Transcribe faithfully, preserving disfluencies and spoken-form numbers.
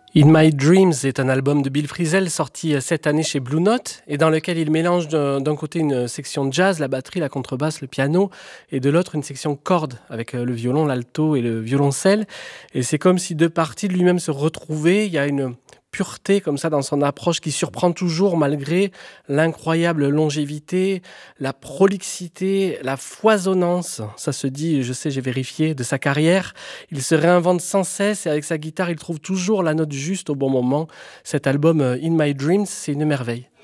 In My Dreams est un album de Bill Frisell sorti euh, cette année chez Blue Note et dans lequel il mélange d'un d'un côté une section de jazz, la batterie, la contrebasse, le piano et de l'autre une section cordes avec euh, le violon, l'alto et le violoncelle. Et c'est comme si deux parties de lui-même se retrouvaient. Il y a une pureté comme ça dans son approche qui surprend toujours malgré l'incroyable longévité, la prolixité, la foisonnance, ça se dit, je sais, j'ai vérifié, de sa carrière. Il se réinvente sans cesse et avec sa guitare, il trouve toujours la note juste au bon moment. Cet album euh, In My Dreams, c'est une merveille.